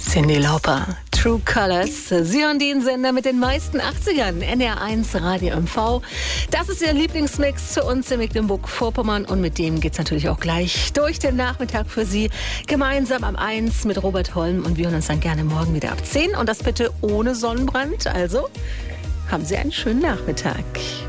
Cyndi Lauper, True Colors. Sie hören den Sender mit den meisten 80ern, NR1 Radio MV. Das ist Ihr Lieblingsmix zu uns in Mecklenburg-Vorpommern und mit dem geht's natürlich auch gleich durch den Nachmittag für Sie. Gemeinsam am 1 mit Robert Holm und wir hören uns dann gerne morgen wieder ab 10 und das bitte ohne Sonnenbrand. Also haben Sie einen schönen Nachmittag.